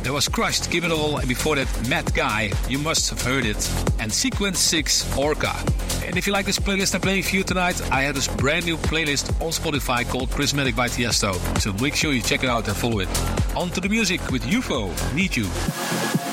There was Crushed, Give It All, and before that, Mad Guy, you must have heard it, and Sequence 6, Orca. And if you like this playlist I'm playing for you tonight, I have this brand new playlist on Spotify called Prismatic by Tiesto. So make sure you check it out and follow it. On to the music with UFO, Need You.